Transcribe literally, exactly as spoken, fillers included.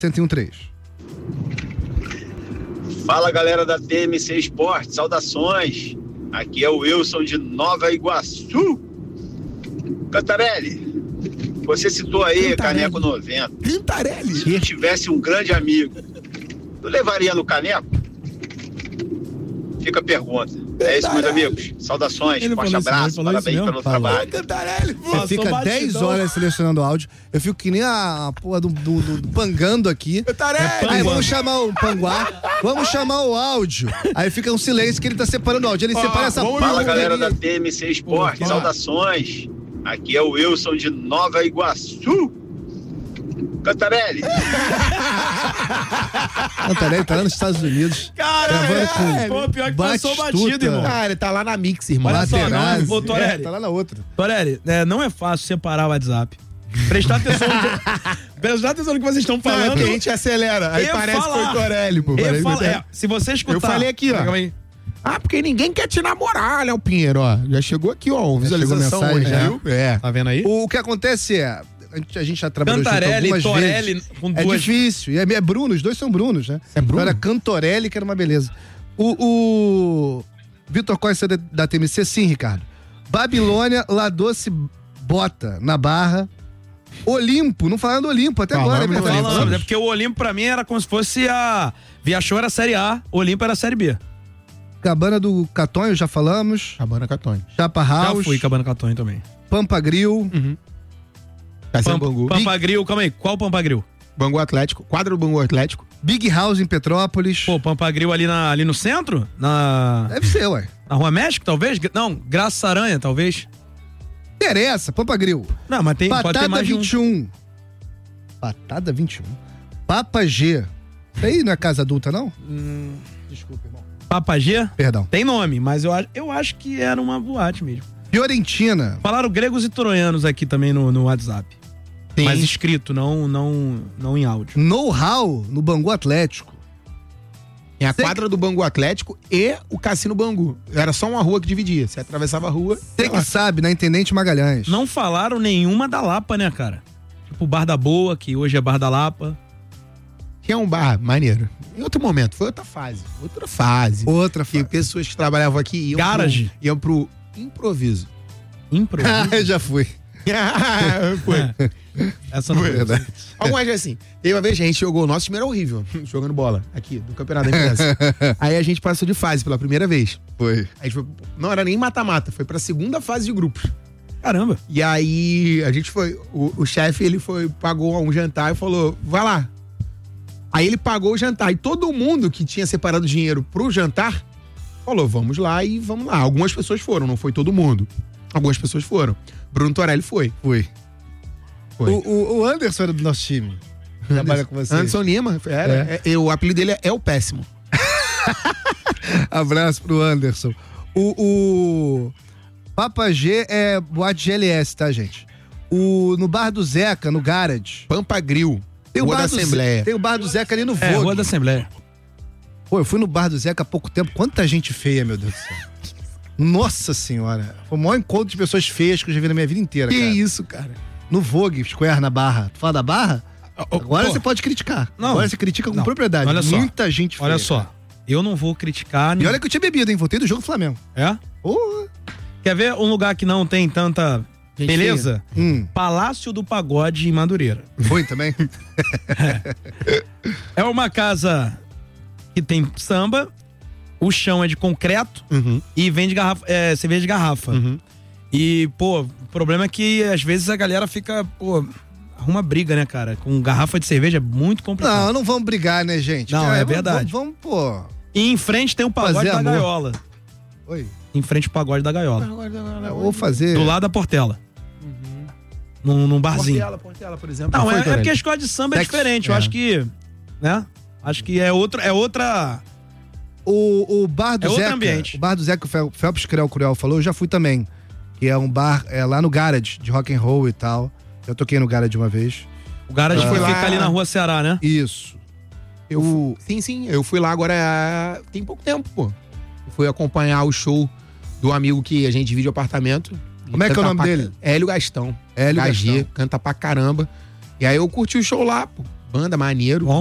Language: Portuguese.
cento e um ponto três. Fala, galera da T M C Esporte, saudações. Aqui é o Wilson de Nova Iguaçu. Cantarelli, você citou aí Cantarelli. Caneco noventa. Cantarelli. Se tivesse um grande amigo, tu levaria no Caneco? Fica a pergunta. É isso, meus amigos. Saudações, Ele forte falou isso, abraço, ele falou parabéns isso pelo mesmo? trabalho. Cantarelli, pô. Você fica batidão. dez horas selecionando áudio. Eu fico que nem a, a porra do, do, do- do pangando aqui. Cantarelli. Aí vamos chamar o panguá, vamos chamar o áudio. Aí fica um silêncio que ele tá separando o áudio. Ele Ó, separa essa vamos- Fala, porra galera aí. da T M C Esporte, Pô, saudações. Aqui é o Wilson de Nova Iguaçu. Cantarelli, Cantarelli tá lá nos Estados Unidos. Caralho. Gravando Pô, pior que passou Batistuta. batido, irmão. Cara, ele tá lá na Mix, irmão. Olha só, não, Materazzi. ô, Torelli. É, tá lá na outra. Torelli, é, não é fácil separar o WhatsApp. Prestar atenção no que, prestar atenção no que vocês estão Não, é falando. porque a gente acelera. Aí E parece falar. que foi Torelli, pô. E Parece que fala- foi é, se você escutar... Eu falei aqui, ó. Calma aí. Ah, porque ninguém quer te namorar, Léo Pinheiro, ó. Já chegou aqui, ó. Visualização chegou hoje, mensagem, viu? É. Tá vendo aí? O que acontece é, a gente, a gente já trabalhou junto Cantarelli, algumas Torelli, vezes. com É duas... difícil. E é, é Bruno, os dois são Brunos, né? É Bruno? Agora Cantorelli, que era uma beleza. O, o Vitor Costa da, da T M C, sim, Ricardo. Babilônia, La Doce Bota, na Barra. Olimpo, não falando Olimpo, até Falamos agora. no é verdade. Olimpo. Falando, é porque o Olimpo pra mim era como se fosse a... Via Show era a Série A, o Olimpo era a Série B. Cabana do Catonho, já falamos. Cabana Catone. Chapa Já House. fui Cabana Catonho também. Pampa Grill. Cassino Pampa, Bangu. Pampa Grill, calma aí, qual Pampa Grill? Bangu Atlético. Quadro do Bangu Atlético. Big House em Petrópolis. Pô, Pampa Grill ali, na, ali no centro? Na, Deve ser, ué. na Rua México, talvez? Não, Graça Aranha, talvez. Interessa, Pampa Grill. Não, mas tem, pode ter Batata mais de um. vinte e um. Batata vinte e um. Papa G. Isso aí não é casa adulta, não? Hum, Desculpa, irmão. Papa G? Perdão. Tem nome, mas eu, acho- eu acho que era uma boate mesmo. Fiorentina. Falaram gregos e troianos aqui também no, no WhatsApp. Sim. Mas escrito, não, não, não em áudio. Know-how no Bangu Atlético. Tem a Sei quadra do Bangu Atlético e o Cassino Bangu. Era só uma rua que dividia. Você atravessava a rua. Você que sabe, na Intendente Magalhães. Não falaram nenhuma da Lapa, né, cara? Tipo o Bar da Boa, que hoje é Bar da Lapa. Tinha um bar maneiro. Em outro momento, foi outra fase. Outra fase. Outra Que fase. pessoas que trabalhavam aqui iam Garage. Pro, iam pro improviso. Improviso. Ah, já fui. foi. Essa não foi. Verdade. Algumas vezes assim. Teve uma vez que a gente jogou, o nosso time era horrível, jogando bola, aqui, do Campeonato da Imprensa. Aí a gente passou de fase pela primeira vez. Foi. Aí a gente foi, não era nem mata-mata, foi pra segunda fase de grupos. Caramba. E aí a gente foi, o, o chefe, ele foi, pagou um jantar e falou, vai lá. Aí ele pagou o jantar e todo mundo que tinha separado dinheiro pro jantar, falou, vamos lá e vamos lá. Algumas pessoas foram, não foi todo mundo. Algumas pessoas foram. Bruno Torelli foi. Foi. Foi. O, o, o Anderson era do nosso time. Trabalha com você. Anderson Lima, era. É. É, o apelido dele é o Péssimo. Abraço pro Anderson. O, o Papa G é boate G L S, tá, gente? O, no bar do Zeca, no Garage. Pampa Grill. Tem o, Rua bar da do Assembleia. Ze- tem o bar do Zeca ali no É, Vogue. Rua da Assembleia. Pô, eu fui no bar do Zeca há pouco tempo. Quanta gente feia, meu Deus do céu. Nossa senhora. Foi o maior encontro de pessoas feias que eu já vi na minha vida inteira, Que cara. isso, cara? No Vogue, Square, na Barra. Tu fala da Barra? Agora Pô, você pode criticar. Não. Agora você critica com Não. propriedade. Olha só. Muita gente feia. Olha só, cara. eu não vou criticar... E olha que eu tinha bebido, hein? Voltei do jogo do Flamengo. É? Porra. Quer ver um lugar que não tem tanta Gente beleza? Hum, Palácio do Pagode em Madureira. foi também? É uma casa que tem samba, o chão é de concreto Uhum. e vende garrafa, é, cerveja de garrafa. Uhum. E, pô, o problema é que às vezes a galera fica, pô, arruma briga, né, cara? Com garrafa de cerveja é muito complicado. Não, não vamos brigar, né, gente? Não, é vamos- verdade. Vamos, vamos, pô. E em frente tem o pagode Fazer da amor. gaiola. Oi. Em frente o pagode da gaiola. Ou fazer. Do lado da Portela. Num, num barzinho. Portela, Portela, por exemplo. Não, foi, é, é Torelli? porque a escola de samba é Sexo. diferente. Eu É. acho que, né? Acho que é, outro, é outra... O, o bar do É outro Zeca. ambiente. O bar do Zeca que o Fel- Felps Creu Cruel falou, eu já fui também. Que é um bar é, lá no Garage, de rock and roll e tal. Eu toquei no Garage uma vez. O garage Ah. fica Foi lá- ali na rua Ceará, né? Isso. Eu fui, sim, sim. Eu fui lá agora é, tem pouco tempo, pô. Eu fui acompanhar o show do amigo que a gente divide o apartamento. Como é que é o Canta nome pra- dele? Hélio Gastão. Hélio H G, Gastão. canta pra caramba. E aí eu curti o show lá, pô. banda maneiro. Bom.